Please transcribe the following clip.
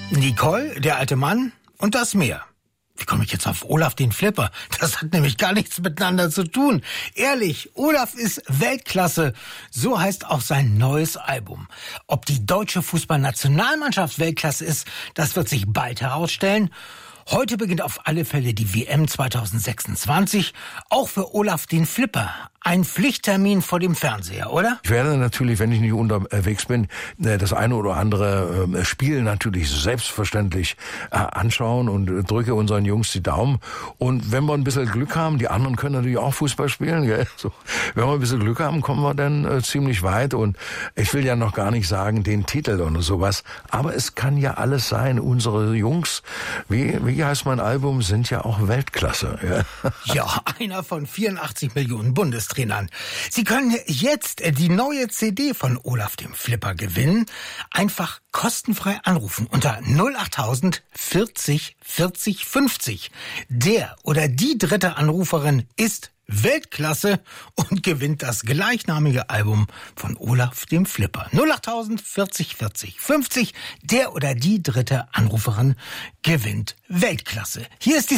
Nicole, der alte Mann und das Meer. Wie komme ich jetzt auf Olaf den Flipper? Das hat nämlich gar nichts miteinander zu tun. Ehrlich, Olaf ist Weltklasse. So heißt auch sein neues Album. Ob die deutsche Fußballnationalmannschaft Weltklasse ist, das wird sich bald herausstellen. Heute beginnt auf alle Fälle die WM 2026, auch für Olaf den Flipper. Ein Pflichttermin vor dem Fernseher, oder? Ich werde natürlich, wenn ich nicht unterwegs bin, das eine oder andere Spiel natürlich selbstverständlich anschauen und drücke unseren Jungs die Daumen. Und wenn wir ein bisschen Glück haben, die anderen können natürlich auch Fußball spielen, gell? So, wenn wir ein bisschen Glück haben, kommen wir dann ziemlich weit. Und ich will ja noch gar nicht sagen, den Titel oder sowas. Aber es kann ja alles sein. Unsere Jungs, wie heißt mein Album, sind ja auch Weltklasse. Ja, einer von 84 Millionen Bundestrainern. Sie können jetzt die neue CD von Olaf dem Flipper gewinnen. Einfach kostenfrei anrufen unter 08000 40 40 50. Der oder die dritte Anruferin ist Weltklasse und gewinnt das gleichnamige Album von Olaf dem Flipper. 08000 40 40 50. Der oder die dritte Anruferin gewinnt Weltklasse. Hier ist die